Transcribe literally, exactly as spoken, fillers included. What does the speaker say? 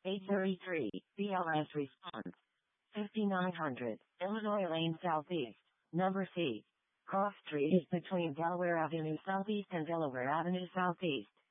eight thirty-three, B L S response. fifty-nine hundred, Illinois Lane Southeast. Number C. Cross Street is between Delaware Avenue Southeast and Delaware Avenue Southeast.